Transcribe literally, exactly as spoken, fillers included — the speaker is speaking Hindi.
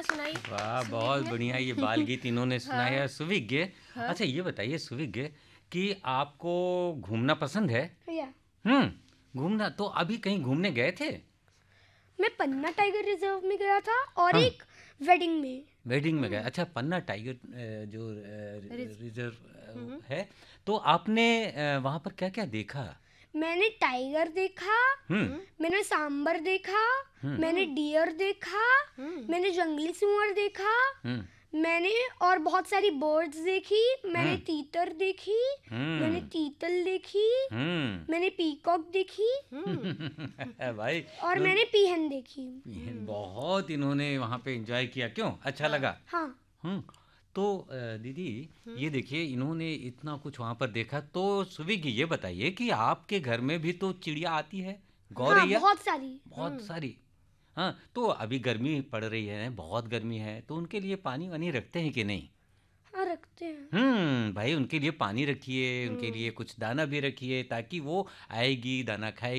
सुनाई। वाह, सुविज्ञ बहुत ने। बढ़िया ये बाल गीत इन्होंने सुनाया। हाँ, सुविज्ञ, हाँ। अच्छा ये बताइए सुविज्ञ कि आपको घूमना पसंद है? या हम्म, घूमना तो अभी कहीं घूमने गए थे? मैं पन्ना टाइगर रिजर्व में गया था और हाँ, एक वेडिंग में। वेडिंग में गए। अच्छा, पन्ना टाइगर अ, जो अ, रिज रिजर्व हम्म, अ, है, तो आपने अ, वहाँ पर क्या क्या देखा? मैंने टाइगर देखा, हम्म, हम्म, मैंने सांबर देखा, हम्म, मैंने हम्म, डियर देखा, हम्म, मैंने जंगली सुअर देखा, हम्म, मैंने और बहुत सारी बर्ड्स देखी, मैंने हम्म, तीतर देखी, मैंने हम्म, तीतल देखी, हम्म। मैंने पीकॉक देखी हम्म, भाई, और तो मैंने पीहन देखी। हम्म, बहुत इन्होंने वहाँ पे एंजॉय किया, क्यों अच्छा हाँ, लगा? हाँ हम्म, तो अ, दीदी हम्म, ये देखिए इन्होंने इतना कुछ वहाँ पर देखा, तो सुविगी ये बताइए कि आपके घर में भी तो चिड़िया आती है, हम्म, हाँ गौरैया, बहुत सारी। बहुत हम्म, सारी। हाँ, तो अभी गर्मी पड़ रही है, बहुत गर्मी है, तो उनके लिए पानी वानी रखते हैं कि नहीं? हाँ रखते हैं। हम्म, भाई उनके लिए पानी रखिए, उनके हम्म। लिए कुछ दाना भी रखिए, ताकि वो आएगी दाना खाएगी।